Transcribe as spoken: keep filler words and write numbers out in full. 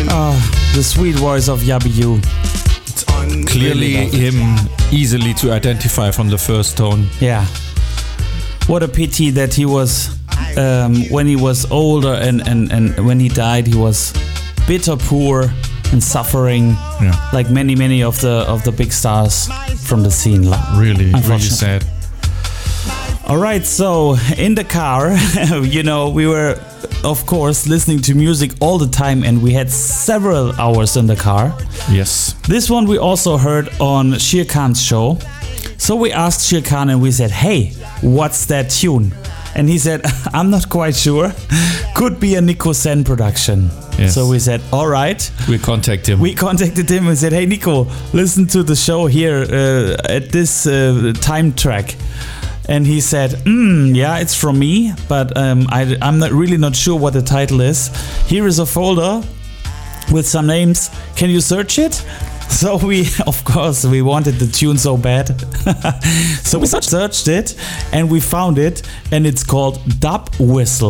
The sweet voice of Yabi U. Clearly him easily to identify from the first tone. Yeah. What a pity that he was, um, when he was older and, and, and when he died, he was bitter poor and suffering, yeah. like many, many of the of the big stars from the scene. Really, really sad. All right, so in the car, you know, we were, of course, listening to music all the time, and we had several hours in the car. Yes. This one we also heard on Shere Khan's show. So we asked Shere Khan and we said, hey, what's that tune? And he said, I'm not quite sure. Could be a Nico Sen production. Yes. So we said, all right. We contacted him. We contacted him and said, hey, Nico, listen to the show here uh, at this uh, time track. And he said, mm, yeah, it's from me, but um, I, I'm not really not sure what the title is. Here is a folder with some names. Can you search it? So we, of course, we wanted the tune so bad. So we searched it and we found it, and it's called Dub Whistle.